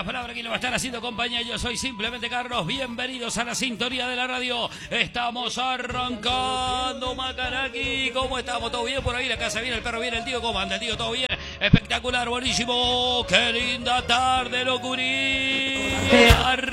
las palabras que le va a estar haciendo compañía. Yo soy simplemente Carlos. Bienvenidos a la sintonía de la radio. Estamos arrancando, Macanaki. ¿Cómo estamos? ¿Todo bien por ahí? La casa viene, el perro viene, el tío. ¿Cómo anda el tío? ¿Todo bien? Espectacular, buenísimo. Qué linda tarde, locurí.